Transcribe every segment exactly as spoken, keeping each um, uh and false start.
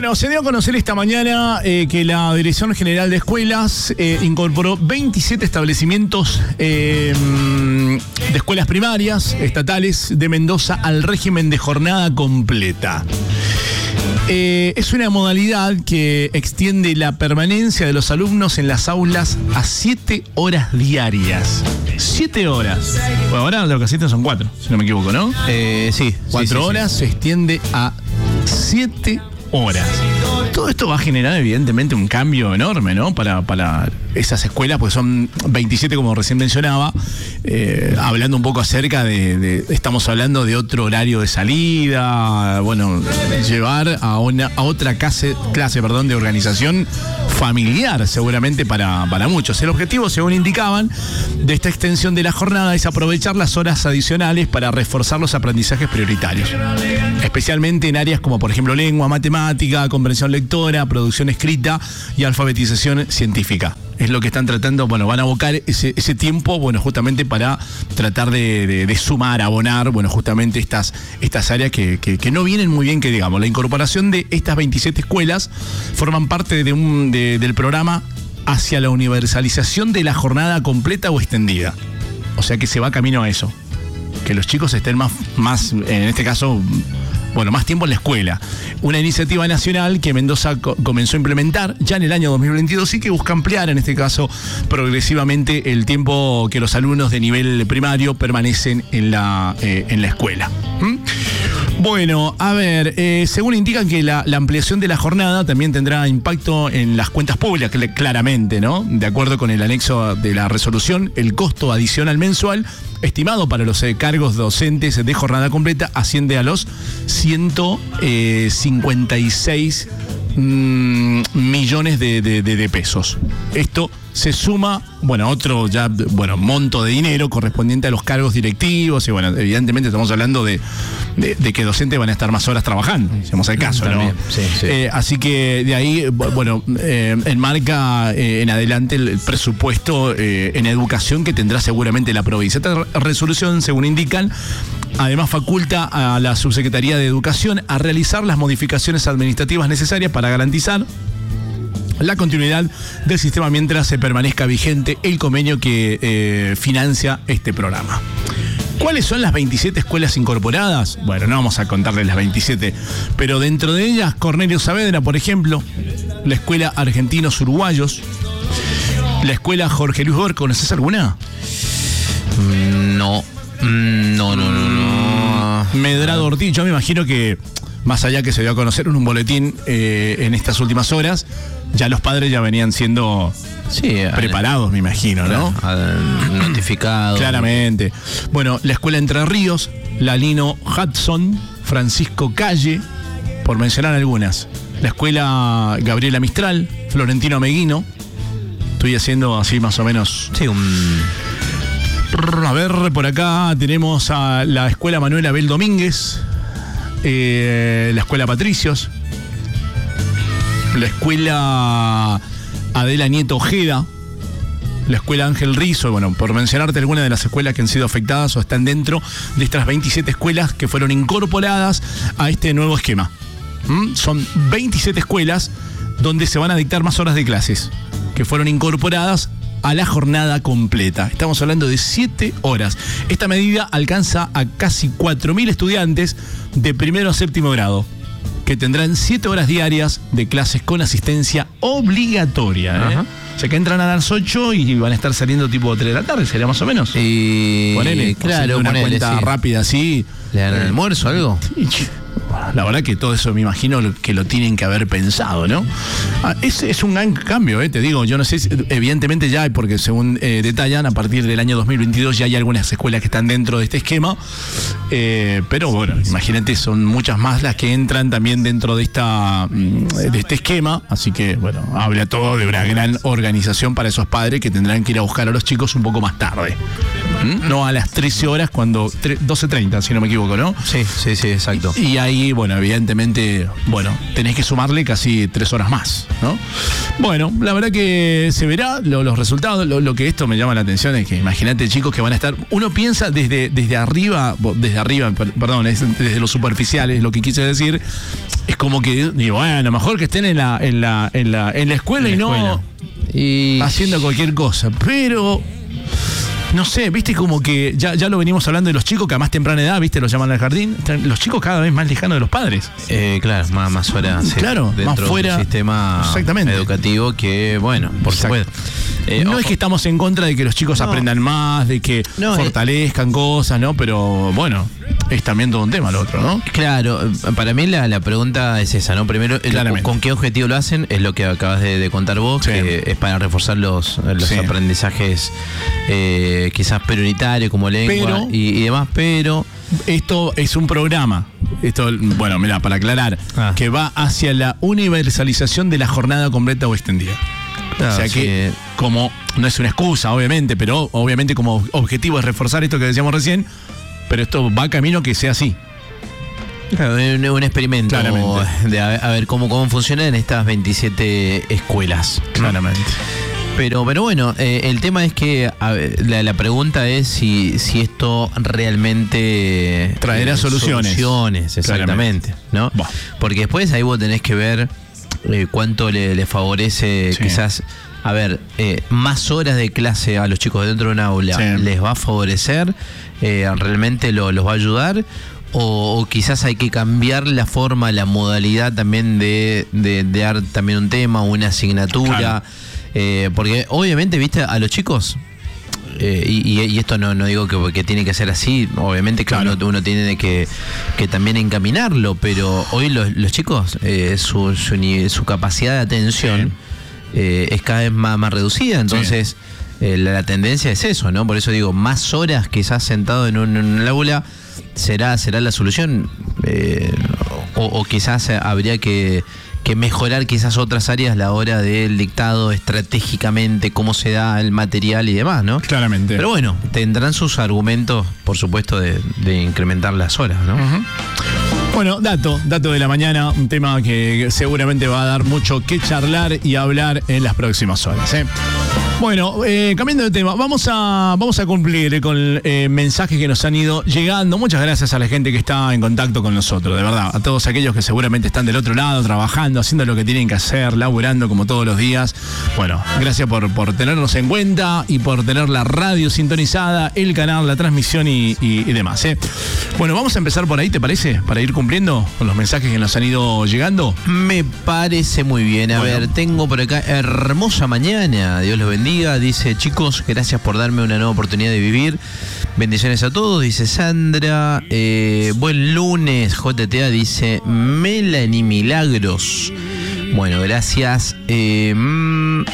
Bueno, se dio a conocer esta mañana eh, que la Dirección General de Escuelas eh, incorporó veintisiete establecimientos eh, de escuelas primarias estatales de Mendoza al régimen de jornada completa. Eh, es una modalidad que extiende la permanencia de los alumnos en las aulas a siete horas diarias. Siete horas. Bueno, ahora lo que existen son cuatro, si no me equivoco, ¿no? Eh, sí. Cuatro sí, sí, horas sí. se extiende a siete horas. Todo esto va a generar evidentemente un cambio enorme, ¿no? Para, para esas escuelas, pues son veintisiete como recién mencionaba, eh, hablando un poco acerca de, de, estamos hablando de otro horario de salida, bueno, llevar a una a otra clase, clase perdón, de organización familiar seguramente para, para muchos. El objetivo, según indicaban, de esta extensión de la jornada es aprovechar las horas adicionales para reforzar los aprendizajes prioritarios, especialmente en áreas como por ejemplo lengua, matemática, comprensión lectora, producción escrita y alfabetización científica. Es lo que están tratando, bueno, van a abocar ese, ese tiempo, bueno, justamente para tratar de, de, de sumar, abonar, bueno, justamente estas, estas áreas que, que, que no vienen muy bien, que digamos. La incorporación de estas veintisiete escuelas forman parte de un, de, del programa hacia la universalización de la jornada completa o extendida. O sea que se va camino a eso. Que los chicos estén más, más en este caso, bueno, más tiempo en la escuela. Una iniciativa nacional que Mendoza co- comenzó a implementar ya en el año dos mil veintidós y que busca ampliar, en este caso, progresivamente el tiempo que los alumnos de nivel primario permanecen en la, eh, en la escuela. ¿Mm? Bueno, a ver, eh, según indican que la, la ampliación de la jornada también tendrá impacto en las cuentas públicas, claramente, ¿no? De acuerdo con el anexo de la resolución, el costo adicional mensual estimado para los eh, cargos docentes de jornada completa asciende a los ciento cincuenta y seis mmm, millones de, de, de, de pesos. Esto se suma, bueno, otro ya, bueno, monto de dinero correspondiente a los cargos directivos y bueno, evidentemente estamos hablando de, de, de que docentes van a estar más horas trabajando, si vamos al caso, También, ¿no? sí, sí. Eh, así que de ahí, bueno, eh, enmarca eh, en adelante el, el presupuesto eh, en educación que tendrá seguramente la provincia. Esta resolución, según indican, además faculta a la Subsecretaría de Educación a realizar las modificaciones administrativas necesarias para garantizar la continuidad del sistema mientras se permanezca vigente el convenio que eh, financia este programa. ¿Cuáles son las veintisiete escuelas incorporadas? Bueno, no vamos a contarles las veintisiete, pero dentro de ellas, Cornelio Saavedra, por ejemplo, la Escuela Argentinos Uruguayos, la Escuela Jorge Luis Borges, ¿conoces alguna? No, no, no, no, no. Medrado Ortiz, yo me imagino que, más allá que se dio a conocer en un boletín eh, en estas últimas horas, ya los padres ya venían siendo sí, preparados, al, me imagino, ¿no? Al, notificados. Claramente. Bueno, la Escuela Entre Ríos, la Lino Hudson, Francisco Calle, por mencionar algunas. La Escuela Gabriela Mistral, Florentino Meguino. Estoy haciendo así más o menos. Sí, un... A ver, por acá tenemos a la Escuela Manuel Abel Domínguez, eh, la Escuela Patricios, la Escuela Adela Nieto Ojeda, la Escuela Ángel Rizo, bueno, por mencionarte algunas de las escuelas que han sido afectadas o están dentro de estas veintisiete escuelas que fueron incorporadas a este nuevo esquema. ¿Mm? Son veintisiete escuelas donde se van a dictar más horas de clases, que fueron incorporadas a la jornada completa. Estamos hablando de siete horas. Esta medida alcanza a casi cuatro mil estudiantes de primero a séptimo grado, que tendrán siete horas diarias de clases con asistencia obligatoria. ¿eh? O sea que entran a las ocho y van a estar saliendo tipo tres de la tarde, sería más o menos. Y ponele, claro, una ponele, cuenta sí. rápida así. ¿Le dan eh, almuerzo o algo? La verdad que todo eso me imagino que lo tienen que haber pensado, ¿no? Ah, es, es un gran cambio, eh, te digo, yo no sé, si, evidentemente ya hay, porque según eh, detallan, a partir del año dos mil veintidós ya hay algunas escuelas que están dentro de este esquema, eh, pero bueno, imagínate, son muchas más las que entran también dentro de esta de este esquema, así que bueno, habla todo de una gran organización para esos padres que tendrán que ir a buscar a los chicos un poco más tarde. ¿Mm? No a las trece horas, cuando doce treinta, si no me equivoco, ¿no? Sí, sí, sí, exacto. Y, y ahí, bueno, evidentemente, bueno, tenés que sumarle casi tres horas más, ¿no? Bueno, la verdad que se verá lo, los resultados. Lo, lo que esto me llama la atención es que imagínate, chicos, que van a estar. Uno piensa desde, desde arriba, desde arriba, perdón, es desde lo superficial, es lo que quise decir. es como que, digo, bueno, mejor que estén en la, en la, en la, en la escuela En la y no escuela. Y haciendo cualquier cosa. Pero, no sé, viste como que ya, ya lo venimos hablando de los chicos que a más temprana edad, viste, los llaman al jardín. Están los chicos cada vez más lejanos de los padres. Eh, claro, más, más horas sí, Claro, dentro más fuera. de un sistema Exactamente. educativo que, bueno, por Exacto. supuesto. Eh, no ojo, es que estamos en contra de que los chicos No. aprendan más, de que No, fortalezcan cosas, ¿no? Pero bueno, es también todo un tema lo otro, ¿no? Claro, para mí la, la pregunta es esa, ¿no? Primero, el- Claramente. ¿con qué objetivo lo hacen? Es lo que acabas de, de contar vos, Sí. que es para reforzar los, los Sí. aprendizajes eh, quizás prioritarios como lengua Pero- y, y demás, pero... Esto es un programa, esto, bueno, mira, para aclarar, Ah. que va hacia la universalización de la jornada completa o extendida. Claro, o sea que, sí. como, no es una excusa, obviamente, pero obviamente como objetivo es reforzar esto que decíamos recién, pero esto va camino que sea así. Claro, un, un experimento Claramente. de a, a ver cómo, cómo funciona en estas veintisiete escuelas. Claramente. Pero, pero bueno, eh, el tema es que a ver, la, la pregunta es si, si esto realmente Traerá eh, soluciones. soluciones, exactamente, ¿no? Buah. Porque después ahí vos tenés que ver eh, cuánto le, le favorece Sí. quizás, a ver, eh, más horas de clase a los chicos dentro de un aula, Sí. ¿les va a favorecer? Eh, ¿Realmente lo- los va a ayudar? O, o quizás hay que cambiar la forma, la modalidad también de, de, de dar también un tema, una asignatura. Claro. Eh, porque obviamente, viste, a los chicos, eh, y, y- y esto no, no digo que, que tiene que ser así, obviamente que Claro. uno, uno tiene que, que también encaminarlo, pero hoy los, los chicos, eh, su, su, ni- su capacidad de atención eh, es cada vez más, más reducida, entonces eh, la, la tendencia es eso, ¿no? Por eso digo, más horas quizás sentado en un, en un aula será, será la solución, eh, o, o quizás habría que que mejorar quizás otras áreas a la hora del dictado estratégicamente, cómo se da el material y demás, ¿no? Claramente. Pero bueno, tendrán sus argumentos, por supuesto, de, de incrementar las horas, ¿no? Ujú. Bueno, dato, dato de la mañana, un tema que seguramente va a dar mucho que charlar y hablar en las próximas horas. ¿eh? Bueno, eh, cambiando de tema, vamos a, vamos a cumplir con eh, mensajes que nos han ido llegando. Muchas gracias a la gente que está en contacto con nosotros, de verdad. A todos aquellos que seguramente están del otro lado, trabajando, haciendo lo que tienen que hacer, laburando como todos los días. Bueno, gracias por, por tenernos en cuenta y por tener la radio sintonizada, el canal, la transmisión y, y- y demás. ¿eh? Bueno, vamos a empezar por ahí, ¿te parece? Para ir cumpliendo con los mensajes que nos han ido llegando. Me parece muy bien. A Bueno. ver, tengo por acá, hermosa mañana, Dios los bendiga. Dice, chicos, gracias por darme una nueva oportunidad de vivir. Bendiciones a todos, dice Sandra. Eh, buen lunes, J T A, dice Melanie Milagros. Bueno, gracias. Eh, mm,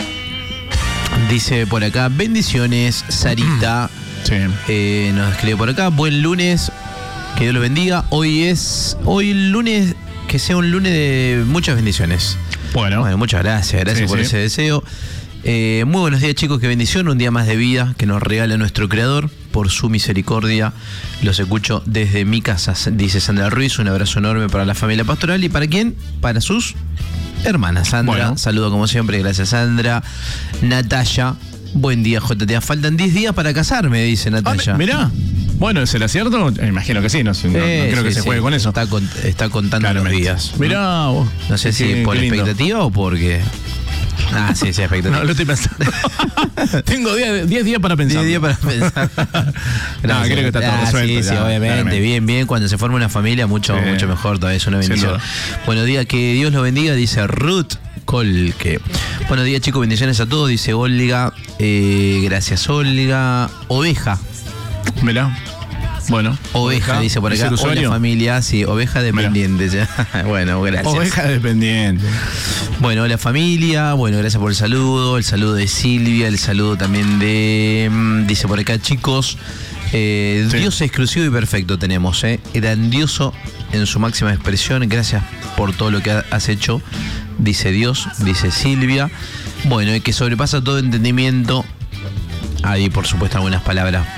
dice por acá, bendiciones, Sarita. Sí. Eh, nos escribe por acá, buen lunes, que Dios los bendiga. Hoy es, hoy lunes, que sea un lunes de muchas bendiciones. Bueno, Bueno, muchas gracias, gracias Sí, por sí. ese deseo. Eh, muy buenos días, chicos, qué bendición, un día más de vida que nos regala nuestro Creador por su misericordia. Los escucho desde mi casa, dice Sandra Ruiz. Un abrazo enorme para la familia pastoral. ¿Y para quién? Para sus hermanas. Sandra, Bueno. saludo como siempre, gracias Sandra. Natalia, buen día, J T A. Faltan diez días para casarme, dice Ah, Natalia. mi- mirá. Bueno, ¿es el acierto? Eh, Imagino que sí, no, sé, no- no Eh, creo que sí, se sí. juegue con eso. Está, con- está contando Claramente. los días. Mirá, vos. No sé si Qué- por qué lindo. expectativa o porque... Ah, sí, sí, expectativa. No, lo estoy pensando. Tengo diez días para pensar. diez días para pensar. No, creo que está todo resuelto Sí, sí, ya, obviamente. claramente. Bien, bien. Cuando se forma una familia, mucho, Sí. mucho mejor todavía. Es una Sin bendición. duda. Buenos días, que Dios lo bendiga, dice Ruth Colque. Buenos días, chicos, bendiciones a todos, dice Olga. Eh, gracias, Olga. Oveja. Mirá. Bueno. Oveja, dice por ¿Es acá. el Hola, usuario? familia. Sí, oveja dependiente. ya. Bueno, gracias. Oveja dependiente. Bueno, hola familia, bueno, gracias por el saludo, el saludo de Silvia, el saludo también de, mm, dice por acá, chicos, eh, Sí. Dios exclusivo y perfecto tenemos, eh, grandioso en su máxima expresión, gracias por todo lo que ha- has hecho, dice Dios, dice Silvia, bueno, y que sobrepasa todo entendimiento, hay por supuesto algunas palabras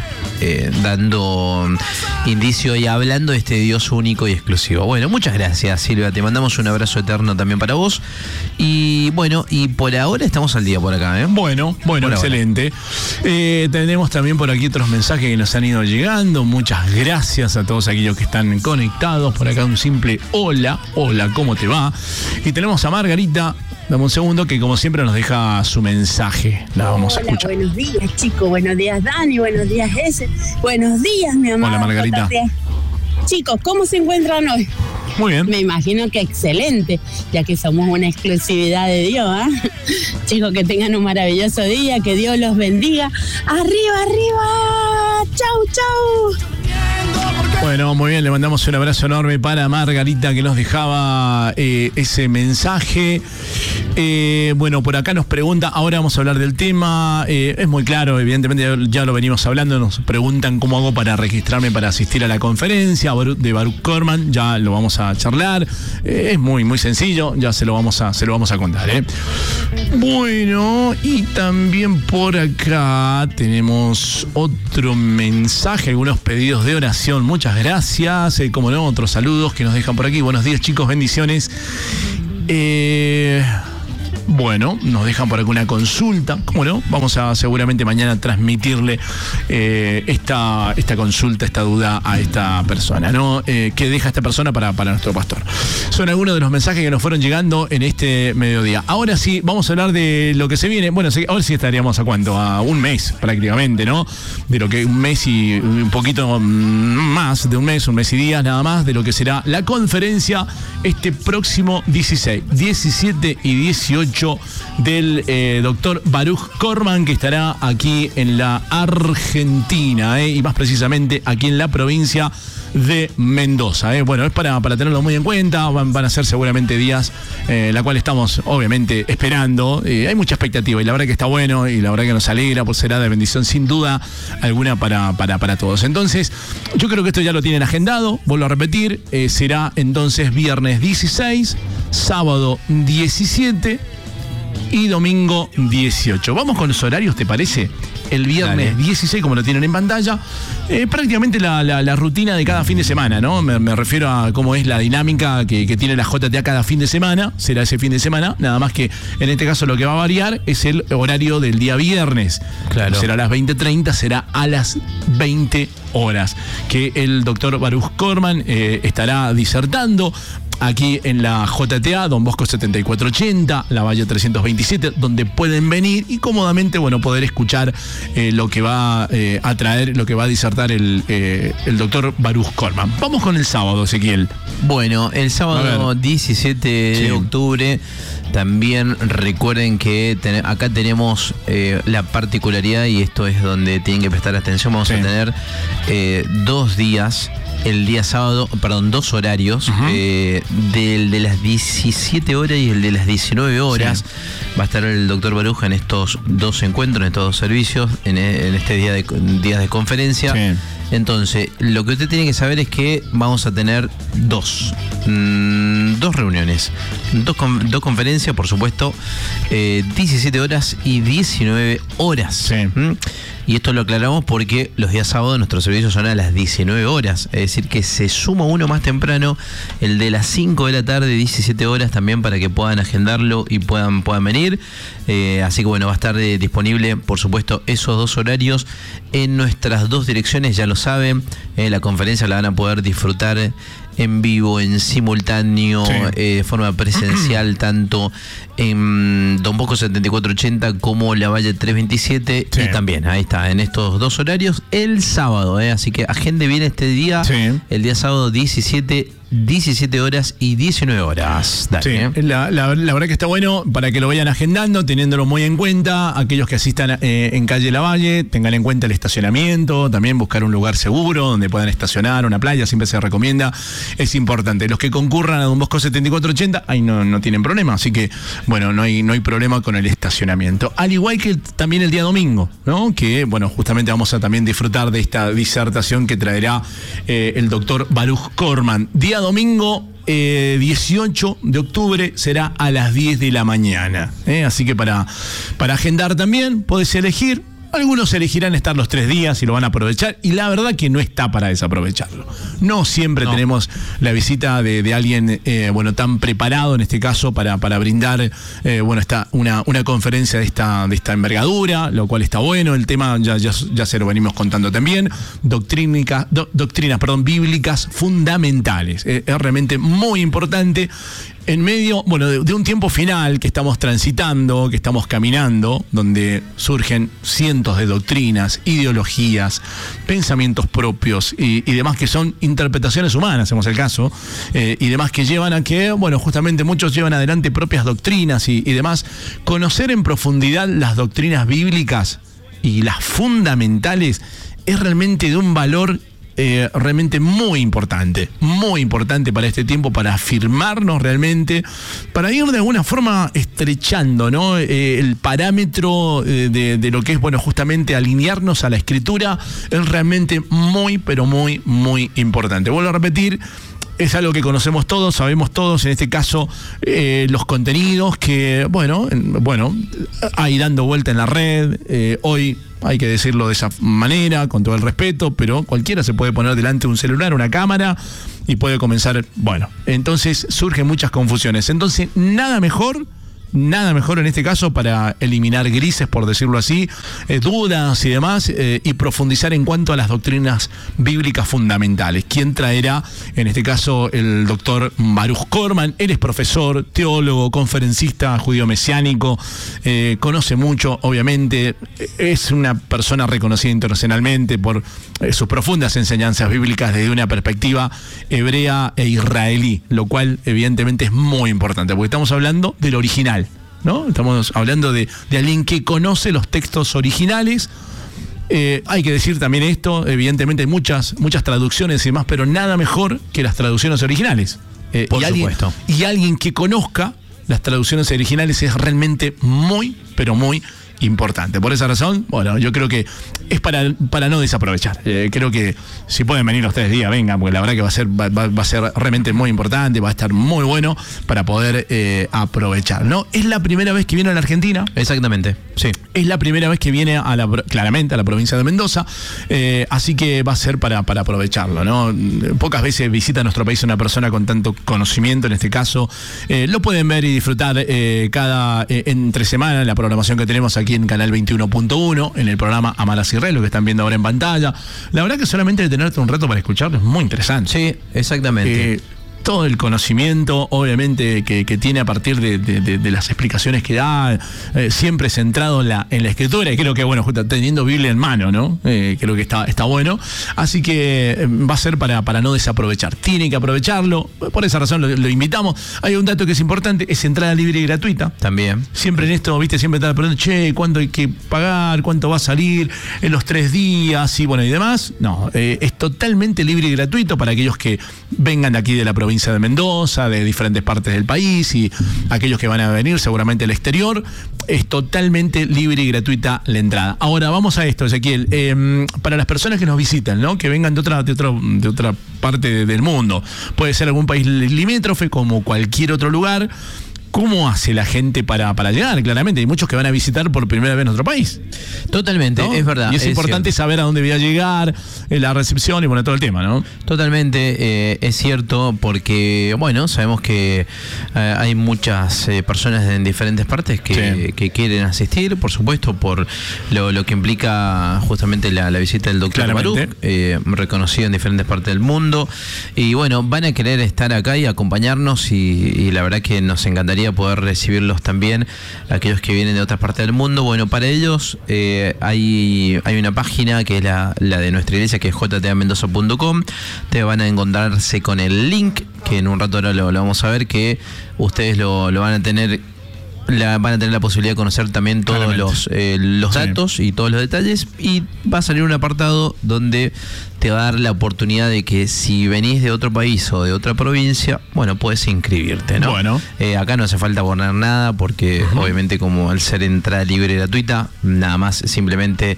eh, dando indicio y hablando de este Dios único y exclusivo. Bueno, muchas gracias, Silvia, te mandamos un abrazo eterno también para vos. Y bueno, y por ahora estamos al día por acá, ¿eh? Bueno, bueno, por excelente. Eh, tenemos también por aquí otros mensajes que nos han ido llegando. Muchas gracias a todos aquellos que están conectados. Por acá un simple hola, hola, ¿cómo te va? Y tenemos a Margarita, dame un segundo, que como siempre nos deja su mensaje. La vamos Hola, a escuchar. Buenos días, chicos. Buenos días, Dani. Buenos días, Ese. Buenos días, mi amor. Hola, Margarita. Chicos, ¿cómo se encuentran hoy? Muy bien. Me imagino que excelente, ya que somos una exclusividad de Dios, ¿eh? Chicos, que tengan un maravilloso día, que Dios los bendiga. ¡Arriba, arriba! ¡Chau, chau! Bueno, muy bien, le mandamos un abrazo enorme para Margarita, que nos dejaba eh, ese mensaje. Eh, bueno, por acá nos pregunta, ahora vamos a hablar del tema, eh, es muy claro, evidentemente ya, ya lo venimos hablando, nos preguntan cómo hago para registrarme para asistir a la conferencia de Baruch Korman, ya lo vamos a charlar, eh, es muy, muy sencillo, ya se lo vamos a, se lo vamos a contar, ¿eh? Bueno, y también por acá tenemos otro mensaje, algunos pedidos de oración, muchas gracias, eh, como no, otros saludos que nos dejan por aquí. Buenos días, chicos, bendiciones. Eh, bueno, nos dejan por aquí una consulta, ¿cómo no? Vamos a seguramente mañana transmitirle eh, esta, esta consulta, esta duda a esta persona, ¿no? Eh, que deja esta persona para, para nuestro pastor. Son algunos de los mensajes que nos fueron llegando en este mediodía. Ahora sí, vamos a hablar de lo que se viene. Bueno, ahora sí estaríamos a cuánto, a un mes prácticamente, ¿no? De lo que un mes y un poquito más de un mes, un mes y días nada más, de lo que será la conferencia este próximo dieciséis, diecisiete y dieciocho del eh, doctor Baruch Korman, que estará aquí en la Argentina, eh, y más precisamente aquí en la provincia de Mendoza. Eh. Bueno, es para, para tenerlo muy en cuenta, van, van a ser seguramente días eh, la cual estamos obviamente esperando, eh, hay mucha expectativa y la verdad que está bueno y la verdad que nos alegra, pues será de bendición sin duda alguna para, para, para todos. Entonces, yo creo que esto ya lo tienen agendado, vuelvo a repetir, eh, será entonces viernes dieciséis, sábado diecisiete y domingo dieciocho. Vamos con los horarios, ¿te parece? El viernes Dale. dieciséis, como lo tienen en pantalla, eh, prácticamente la, la, la rutina de cada fin de semana, ¿no? Me, me refiero a cómo es la dinámica que, que tiene la J T A cada fin de semana, será ese fin de semana, nada más que en este caso lo que va a variar es el horario del día viernes. Claro. Será a las veinte treinta, será a las veinte horas, que el doctor Baruch Korman eh, estará disertando aquí en la J T A, Don Bosco setenta y cuatro ochenta, La Valle trescientos veintisiete, donde pueden venir y cómodamente, bueno, poder escuchar eh, lo que va eh, a traer, lo que va a disertar el, eh, el doctor Baruch Korman. Vamos con el sábado, Ezequiel. Bueno, el sábado diecisiete de octubre, también recuerden que ten, acá tenemos eh, la particularidad, y esto es donde tienen que prestar atención, vamos sí. a tener eh, dos días. El día sábado, perdón, dos horarios, uh-huh. eh, del de las diecisiete horas y el de las diecinueve horas. Sí. Va a estar el doctor Baruch en estos dos encuentros, en estos dos servicios, en, en este día de días de conferencia. Sí. Entonces, lo que usted tiene que saber es que vamos a tener dos, mmm, dos reuniones, dos, dos conferencias, por supuesto, eh, diecisiete horas y diecinueve horas. Sí. ¿Mm? Y esto lo aclaramos porque los días sábados nuestros servicios son a las diecinueve horas, es decir que se suma uno más temprano, el de las cinco de la tarde, diecisiete horas, también para que puedan agendarlo y puedan, puedan venir. Eh, así que bueno, va a estar eh, disponible, por supuesto, esos dos horarios en nuestras dos direcciones, ya lo saben. Eh, la conferencia la van a poder disfrutar en vivo, en simultáneo, sí. eh, de forma presencial, tanto en Don Bosco setenta y cuatro ochenta como La Valle trescientos veintisiete, sí. y también, ahí está, en estos dos horarios, el sábado, eh, así que agende bien este día, sí. el día sábado diecisiete, diecisiete horas y diecinueve horas. Dale, sí, ¿eh? la, la, la verdad que está bueno para que lo vayan agendando, teniéndolo muy en cuenta. Aquellos que asistan eh, en calle Lavalle, tengan en cuenta el estacionamiento, también buscar un lugar seguro donde puedan estacionar, una playa, siempre se recomienda, es importante. Los que concurran a Don Bosco setenta y cuatro ochenta, ahí no, no tienen problema, así que, bueno, no hay, no hay problema con el estacionamiento. Al igual que también el día domingo, ¿no? Que, bueno, justamente vamos a también disfrutar de esta disertación que traerá eh, el doctor Baruch Korman. Día domingo eh, dieciocho de octubre será a las diez de la mañana, ¿eh? Así que para, para agendar también podés elegir Algunos elegirán estar los tres días y lo van a aprovechar, y la verdad que no está para desaprovecharlo. No siempre no. tenemos la visita de, de alguien eh, bueno, tan preparado en este caso para, para brindar eh, bueno, esta, una, una conferencia de esta, de esta envergadura, lo cual está bueno. El tema ya, ya, ya se lo venimos contando también. Doctrínica, do, doctrinas perdón, bíblicas fundamentales. Eh, es realmente muy importante. En medio, bueno, de, de un tiempo final que estamos transitando, que estamos caminando, donde surgen cientos de doctrinas, ideologías, pensamientos propios y, y demás que son interpretaciones humanas, hacemos el caso, eh, y demás que llevan a que, bueno, justamente muchos llevan adelante propias doctrinas y, y demás. Conocer en profundidad las doctrinas bíblicas y las fundamentales es realmente de un valor Eh, realmente muy importante, muy importante para este tiempo, para afirmarnos realmente, para ir de alguna forma estrechando, ¿no? Eh, el parámetro eh, de, de lo que es, bueno, justamente alinearnos a la Escritura es realmente muy, pero muy, muy importante. Vuelvo a repetir, es algo que conocemos todos, sabemos todos, en este caso eh, los contenidos que, bueno, bueno, hay dando vuelta en la red, eh, hoy hay que decirlo de esa manera, con todo el respeto, pero cualquiera se puede poner delante de un celular, una cámara, y puede comenzar, bueno, entonces surgen muchas confusiones. Entonces, nada mejor, nada mejor en este caso para eliminar grises, por decirlo así, eh, dudas y demás, eh, y profundizar en cuanto a las doctrinas bíblicas fundamentales. ¿Quién traerá? En este caso, el doctor Baruch Korman. Él es profesor, teólogo, conferencista judío mesiánico, eh, conoce mucho, obviamente, es una persona reconocida internacionalmente por eh, sus profundas enseñanzas bíblicas desde una perspectiva hebrea e israelí, lo cual evidentemente es muy importante, porque estamos hablando del original, ¿no? Estamos hablando de, de alguien que conoce los textos originales. Eh, hay que decir también esto, evidentemente hay muchas, muchas traducciones y demás, pero nada mejor que las traducciones originales. Eh, Por y supuesto. Alguien, y alguien que conozca las traducciones originales es realmente muy, pero muy importante. Por esa razón, bueno, yo creo que es para, para no desaprovechar. Eh, creo que si pueden venir los tres días, vengan, porque la verdad que va a ser, va, va a ser realmente muy importante, va a estar muy bueno para poder eh, aprovechar, ¿no? Es la primera vez que viene a la Argentina. Exactamente, sí. Es la primera vez que viene a la, claramente a la provincia de Mendoza, eh, así que va a ser para, para aprovecharlo, ¿no? Pocas veces visita nuestro país una persona con tanto conocimiento, en este caso. Eh, lo pueden ver y disfrutar eh, cada eh, entre semana la programación que tenemos aquí en Canal veintiuno punto uno, en el programa Amalas y Rey, lo que están viendo ahora en pantalla. La verdad que solamente de tenerte un rato para escucharlo es muy interesante. Sí, exactamente. Eh, todo el conocimiento, obviamente, que, que tiene a partir de, de, de, de las explicaciones que da, eh, siempre centrado en la, en la escritura, y creo que, bueno, justo teniendo Biblia en mano, ¿no? Eh, creo que está, está bueno. Así que eh, va a ser para, para no desaprovechar. Tiene que aprovecharlo, por esa razón lo, lo invitamos. Hay un dato que es importante, es entrada libre y gratuita. También. Siempre en esto, viste, siempre están preguntando, che, ¿cuánto hay que pagar? ¿Cuánto va a salir en los tres días? Y bueno, y demás. No, eh, es totalmente libre y gratuito para aquellos que vengan de aquí de la provincia de Mendoza, de diferentes partes del país, y aquellos que van a venir seguramente al exterior. Es totalmente libre y gratuita la entrada. Ahora vamos a esto, Ezequiel. Eh, para las personas que nos visitan, ¿no? Que vengan de otra, de otra, de otra parte de, del mundo, puede ser algún país limítrofe como cualquier otro lugar. ¿Cómo hace la gente para, para llegar? Claramente, hay muchos que van a visitar por primera vez nuestro país. Totalmente, ¿no? Es verdad. Y es, es importante cierto. saber a dónde voy a llegar, eh, la recepción y bueno, todo el tema, ¿no? Totalmente, eh, es cierto, porque, bueno, sabemos que eh, hay muchas eh, personas en diferentes partes que, sí. que quieren asistir, por supuesto, por lo, lo que implica justamente la, la visita del doctor Baruch, eh, reconocido en diferentes partes del mundo. Y bueno, van a querer estar acá y acompañarnos, y, y la verdad que nos encantaría poder recibirlos también, aquellos que vienen de otras partes del mundo. Bueno, para ellos eh, hay, hay una página que es la, la de nuestra iglesia, que es j t a mendoza punto com. Te van a encontrarse con el link, que en un rato ahora lo, lo vamos a ver, que ustedes lo, lo van a tener La, van a tener la posibilidad de conocer también todos Claramente. los, eh, los datos sí. y todos los detalles, y va a salir un apartado donde te va a dar la oportunidad de que si venís de otro país o de otra provincia, bueno, puedes inscribirte, ¿no? Bueno. Eh, acá no hace falta poner nada porque uh-huh. obviamente, como al ser entrada libre y gratuita, nada más, simplemente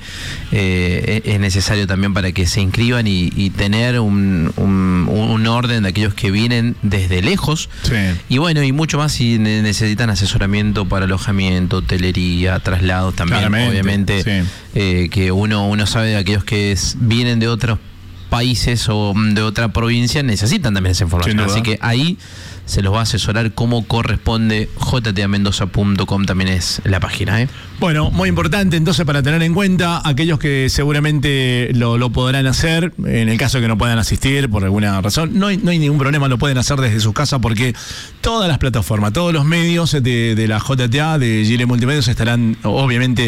eh, es necesario también para que se inscriban y, y tener un, un, un orden de aquellos que vienen desde lejos. Sí. Y bueno, y mucho más si necesitan asesoramiento para alojamiento, hotelería, traslados también, Claramente, obviamente. Sí. eh, que uno, uno sabe de aquellos que es, vienen de otros países o de otra provincia, necesitan también esa información. Así que ahí se los va a asesorar como corresponde. j t a mendoza punto com también es la página, ¿eh? Bueno, muy importante entonces para tener en cuenta aquellos que seguramente lo, lo podrán hacer, en el caso de que no puedan asistir por alguna razón, no hay, no hay ningún problema, lo pueden hacer desde sus casas porque todas las plataformas, todos los medios de, de la J T A, de Gile Multimedios estarán obviamente,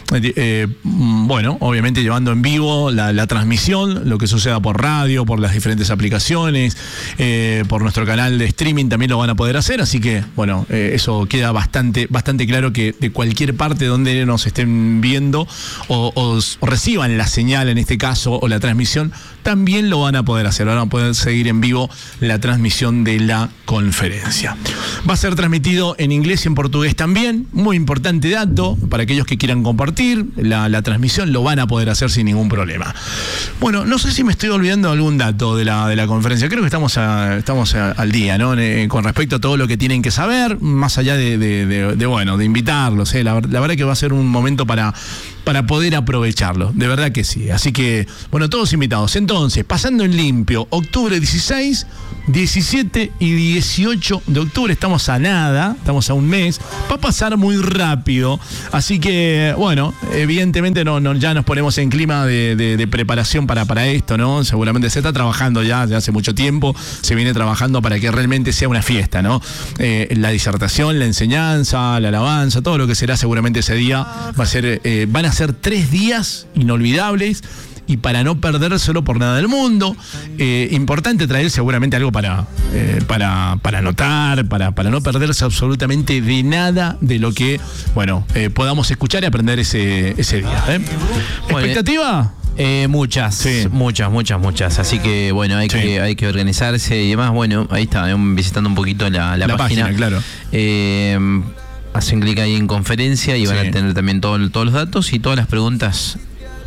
eh, bueno, obviamente llevando en vivo la, la transmisión, lo que suceda por radio, por las diferentes aplicaciones, eh, por nuestro canal de streaming también lo van a poder hacer, así que bueno, eh, eso queda bastante, bastante claro que de cualquier parte donde nos estén viendo o, o, o reciban la señal en este caso o la transmisión, también lo van a poder hacer, van a poder seguir en vivo la transmisión de la conferencia. Va a ser transmitido en inglés y en portugués también, muy importante dato, para aquellos que quieran compartir la, la transmisión lo van a poder hacer sin ningún problema. Bueno, no sé si me estoy olvidando algún dato de la, de la conferencia, creo que estamos, a, estamos a, al día, ¿no? Eh, con respecto a todo lo que tienen que saber, más allá de, de, de, de bueno, de invitarlos, ¿eh? la, la verdad que va a ser un momento para, para poder aprovecharlo, de verdad que sí. Así que, bueno, todos invitados. Entonces, pasando en limpio, octubre dieciséis, diecisiete y dieciocho de octubre, estamos a nada, estamos a un mes, va a pasar muy rápido, así que, bueno, evidentemente no, no, ya nos ponemos en clima de, de, de preparación para, para esto, ¿no? Seguramente se está trabajando ya, ya hace mucho tiempo, se viene trabajando para que realmente sea una fiesta, ¿no? Eh, la disertación, la enseñanza, la alabanza, todo lo que será seguramente ese día va a ser, eh, van a ser tres días inolvidables. Y para no perdérselo por nada del mundo, eh, importante traer seguramente algo para, eh, para, para anotar, para, para no perderse absolutamente de nada de lo que, bueno, eh, podamos escuchar y aprender ese, ese día. ¿eh? ¿Expectativa? Eh, muchas, sí. muchas, muchas, muchas. Así que bueno, hay, sí. que, hay que organizarse y demás. Bueno, ahí está, eh, visitando un poquito la, la, la página. página claro. Eh, hacen clic ahí en conferencia y van sí. a tener también todo, todos los datos y todas las preguntas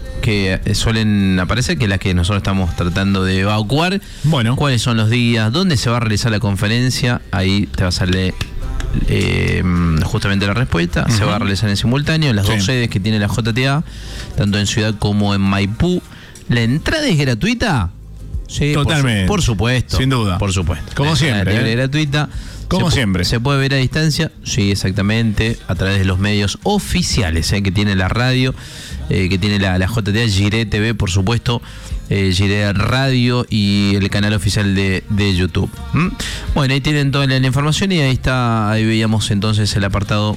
que suelen aparecer, que es la que nosotros estamos tratando de evacuar. Bueno. ¿Cuáles son los días? ¿Dónde se va a realizar la conferencia? Ahí te va a salir eh, justamente la respuesta. Uh-huh. Se va a realizar en simultáneo en las sí. dos sedes que tiene la J T A, tanto en Ciudad como en Maipú. ¿La entrada es gratuita? Sí, totalmente. Por, por supuesto. Sin duda. Por supuesto. Como la siempre. Es ¿eh? gratuita. Como se siempre. ¿Se puede ver a distancia? Sí, exactamente. A través de los medios oficiales eh, que tiene la radio, eh, que tiene la, la J T A, Gire T V, por supuesto, eh, Gire Radio y el canal oficial de, de YouTube. ¿Mm? Bueno, ahí tienen toda la, la información y ahí está, ahí veíamos entonces el apartado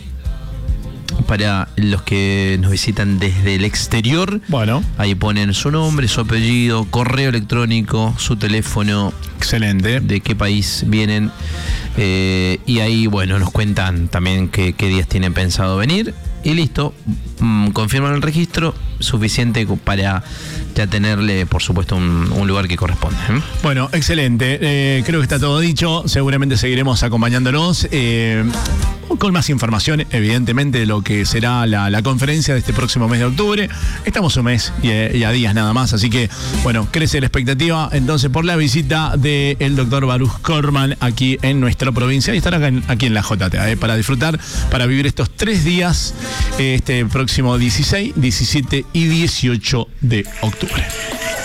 para los que nos visitan desde el exterior. Bueno. Ahí ponen su nombre, su apellido, correo electrónico, su teléfono. Excelente. De qué país vienen. Eh, y ahí, bueno, nos cuentan también qué, qué días tienen pensado venir. Y listo, mm, confirman el registro, suficiente para ya tenerle, por supuesto, un, un lugar que corresponde. ¿eh? Bueno, excelente. Eh, creo que está todo dicho. Seguramente seguiremos acompañándonos eh, con más información, evidentemente, de lo que será la, la conferencia de este próximo mes de octubre. Estamos un mes y, y a días nada más, así que, bueno, crece la expectativa entonces por la visita del doctor Baruch Korman aquí en nuestra provincia y estar acá en, aquí en la J T A, eh, para disfrutar, para vivir estos tres días, este próximo dieciséis, diecisiete y dieciocho de octubre.